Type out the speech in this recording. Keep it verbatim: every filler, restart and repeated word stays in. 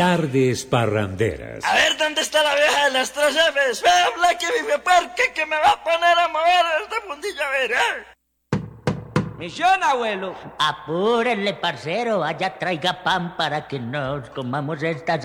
Tardes parranderas. A ver, ¿dónde está la vieja de las tres Fs? Vea, Blacky Viveparque, que me va a poner a mover este mundillo, a ver, ¿eh? Misión, abuelo. Apúrenle, parcero, allá traiga pan para que nos comamos estas